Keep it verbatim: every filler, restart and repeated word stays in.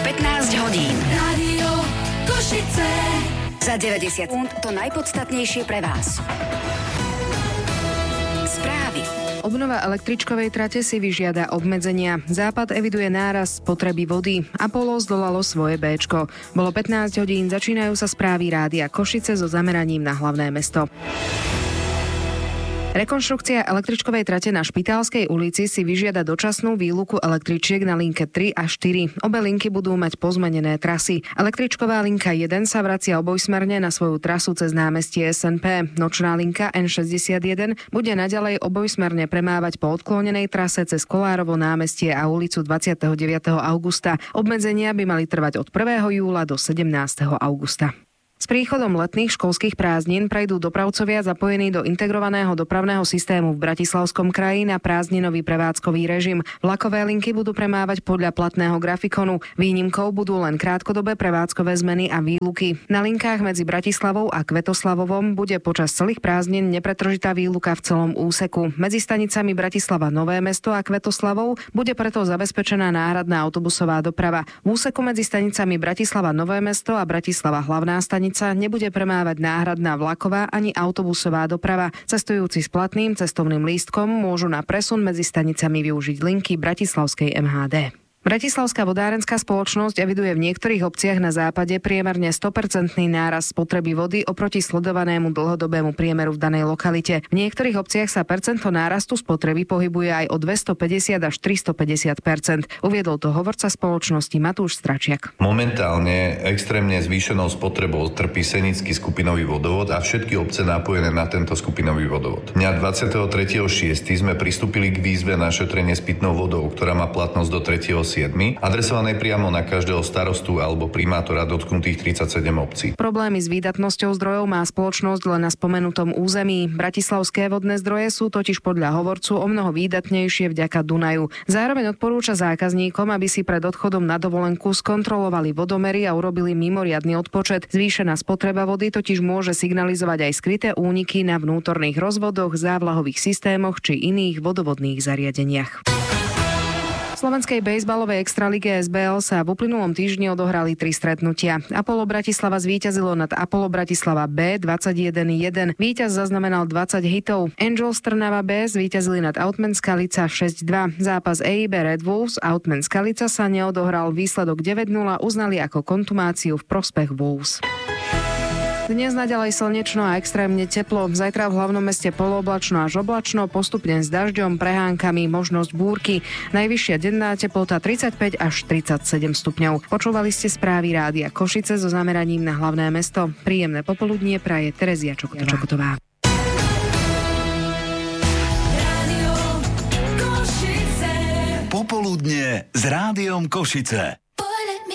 pätnásť hodín. Rádio Košice. Za deväťdesiat sekúnd to najpodstatnejšie pre vás. Správy. Obnova električkovej trate si vyžiada obmedzenia. Západ eviduje nárast spotreby vody. Apollo zdolalo svoje béčko. Bolo pätnásť hodín, začínajú sa správy Rádia Košice so zameraním na hlavné mesto. Rekonštrukcia električkovej trate na Špitálskej ulici si vyžiada dočasnú výluku električiek na linke tri a štyri. Obe linky budú mať pozmenené trasy. Električková linka jeden sa vracia obojsmerne na svoju trasu cez námestie es en pé. Nočná linka en šesťdesiatjeden bude naďalej obojsmerne premávať po odklonenej trase cez Kolárovo námestie a ulicu dvadsiateho deviateho augusta. Obmedzenia by mali trvať od prvého júla do sedemnásteho augusta. S príchodom letných školských prázdnin prejdú dopravcovia zapojení do integrovaného dopravného systému v Bratislavskom kraji na prázdninový prevádzkový režim. Vlakové linky budú premávať podľa platného grafikonu. Výnimkou budú len krátkodobé prevádzkové zmeny a výluky. Na linkách medzi Bratislavou a Kvetoslavovom bude počas celých prázdnin nepretržitá výluka v celom úseku. Medzi stanicami Bratislava Nové Mesto a Kvetoslavou bude preto zabezpečená náhradná autobusová doprava. V úseku medzi stanicami Bratislava Nové Mesto a Bratislava Hlavná stanica nebude premávať náhradná vlaková ani autobusová doprava. Cestujúci s platným cestovným lístkom môžu na presun medzi stanicami využiť linky bratislavskej em há dé. Bratislavská vodárenská spoločnosť eviduje v niektorých obciach na západe priemerne sto percent nárast spotreby vody oproti sledovanému dlhodobému priemeru v danej lokalite. V niektorých obciach sa percento nárastu spotreby pohybuje aj o dvestopäťdesiat až tristopäťdesiat percent. Uviedol to hovorca spoločnosti Matúš Stračiak. Momentálne extrémne zvýšenou spotrebou trpí Senický skupinový vodovod a všetky obce napojené na tento skupinový vodovod. Dňa dvadsiateho tretieho šiesteho sme pristúpili k výzve na šetrenie s pitnou vodou, ktorá má platnosť do tretieho siedmeho adresovanej priamo na každého starostu alebo primátora dotknutých tridsaťsedem obcí. Problémy s výdatnosťou zdrojov má spoločnosť len na spomenutom území. Bratislavské vodné zdroje sú totiž podľa hovorcu omnoho výdatnejšie vďaka Dunaju. Zároveň odporúča zákazníkom, aby si pred odchodom na dovolenku skontrolovali vodomery a urobili mimoriadny odpočet. Zvýšená spotreba vody totiž môže signalizovať aj skryté úniky na vnútorných rozvodoch, závlahových systémoch či iných vodovodných zariadeniach. V slovenskej bejsbalovej extralíge es bé el sa v uplynulom týždni odohrali tri stretnutia. Apollo Bratislava zvíťazilo nad Apollo Bratislava B dvadsaťjeden jeden. Víťaz zaznamenal dvadsať hitov. Angels Trnava B zvíťazili nad Outman Skalica šesť dva. Zápas é í bé Red Wolves Outman Skalica sa neodohral. Výsledok deväť nula uznali ako kontumáciu v prospech Wolves. Dnes naďalej slnečno a extrémne teplo. Zajtra v hlavnom meste polooblačno až oblačno, postupne s dažďom, prehánkami, možnosť búrky. Najvyššia denná teplota tridsaťpäť až tridsaťsedem stupňov. Počúvali ste správy Rádia Košice so zameraním na hlavné mesto. Príjemné popoludnie praje Terezia Čokotová. Popoludnie s Rádiom Košice.